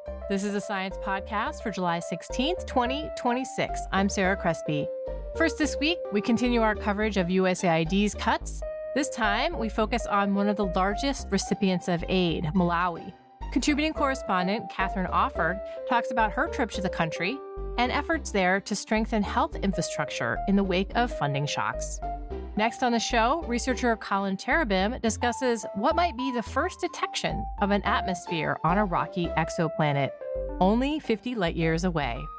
This is a science podcast for July 16th, 2026. I'm Sarah Crespi. First this week, we continue our coverage of USAID's cuts. This time, we focus on one of the largest recipients of aid, Malawi. Contributing correspondent Catherine Offord talks about her trip to the country and efforts there to strengthen health infrastructure in the wake of funding shocks. Next on the show, researcher Colin Terabim discusses what might be the first detection of an atmosphere on a rocky exoplanet, only 50 light years away.